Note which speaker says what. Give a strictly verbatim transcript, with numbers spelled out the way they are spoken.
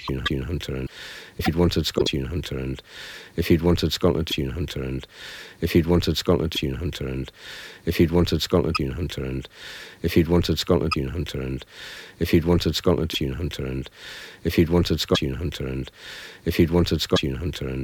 Speaker 1: Tune Hunter, and if he'd wanted Scotland Tune Hunter, and if he'd wanted Scotland Tune Hunter, and if he'd wanted Scotland Tune Hunter, and if he'd wanted Scotland Tune Hunter, and if he'd wanted Scotland Tune Hunter, and if he'd wanted Scotland Tune Hunter, and if he'd wanted Scotland Tune Hunter, and if he'd wanted Scotland Tune Hunter, and